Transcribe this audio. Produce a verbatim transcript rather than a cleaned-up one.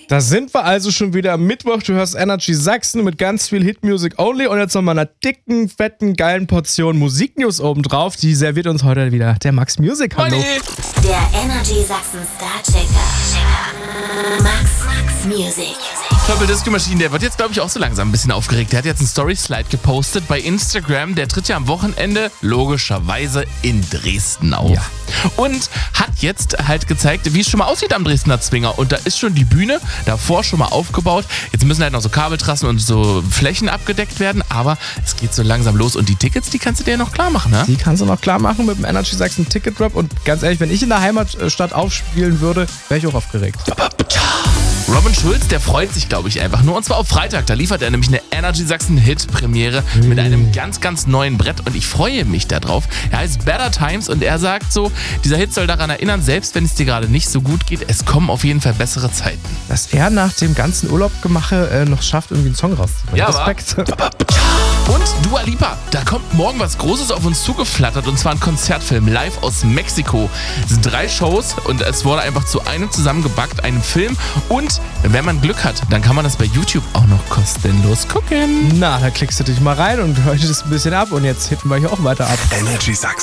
Da sind wir also schon wieder am Mittwoch. Du hörst Energy Sachsen mit ganz viel Hit-Music only und jetzt nochmal einer dicken, fetten, geilen Portion Musiknews obendrauf. Die serviert uns heute wieder der Max Music. Hallo. Der Energy Sachsen Star-Checker. Max, Max Music. Purple Disco Machine, der wird jetzt, glaube ich, auch so langsam ein bisschen aufgeregt. Der hat jetzt einen Story-Slide gepostet bei Instagram. Der tritt ja am Wochenende logischerweise in Dresden auf. Ja. Und hat jetzt halt gezeigt, wie es schon mal aussieht am Dresdner Zwinger. Und da ist schon die Bühne davor schon mal aufgebaut. Jetzt müssen halt noch so Kabeltrassen und so Flächen abgedeckt werden. Aber es geht so langsam los. Und die Tickets, die kannst du dir noch klar machen, ne? Die kannst du noch klar machen mit dem Energy Sachsen Ticket Drop. Und ganz ehrlich, wenn ich in der Heimatstadt aufspielen würde, wäre ich auch aufgeregt. Robin Schulz, der freut sich, glaube ich, einfach nur. Und zwar auf Freitag. Da liefert er nämlich eine Energy Sachsen Hit-Premiere mit einem ganz, ganz neuen Brett. Und ich freue mich darauf. Er heißt Better Times und er sagt so, dieser Hit soll daran erinnern, selbst wenn es dir gerade nicht so gut geht, es kommen auf jeden Fall bessere Zeiten. Dass er nach dem ganzen Urlaubgemache äh, noch schafft, irgendwie einen Song rauszubringen. Ja, Respekt. Und Dua Lipa, da kommt morgen was Großes auf uns zugeflattert und zwar ein Konzertfilm live aus Mexiko. Es sind drei Shows und es wurde einfach zu einem zusammengebackt, einem Film. Und wenn man Glück hat, dann kann man das bei YouTube auch noch kostenlos gucken. Na, da klickst du dich mal rein und hörst es ein bisschen ab und jetzt hitten wir hier auch weiter ab. Energy Sachsen.